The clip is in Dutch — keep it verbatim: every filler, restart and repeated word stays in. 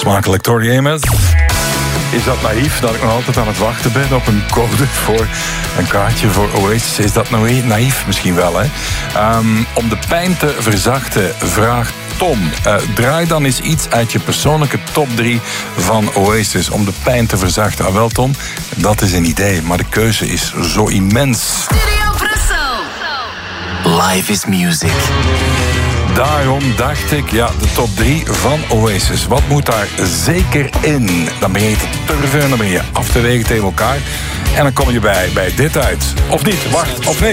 Smakelijk, Tori Amos. Is dat naïef dat ik nog altijd aan het wachten ben op een code voor een kaartje voor Oasis? Is dat nou naïef? Misschien wel, hè? Um, om de pijn te verzachten, vraagt Tom. Uh, draai dan eens iets uit je persoonlijke top drie van Oasis om de pijn te verzachten. Ah, wel, Tom, dat is een idee, maar de keuze is zo immens. Studio Brussel. Life is music. Daarom dacht ik, ja, de top drie van Oasis. Wat moet daar zeker in? Dan ben je te turven, dan ben je af te wegen tegen elkaar. En dan kom je bij, bij dit uit. Of niet, wacht, of nee.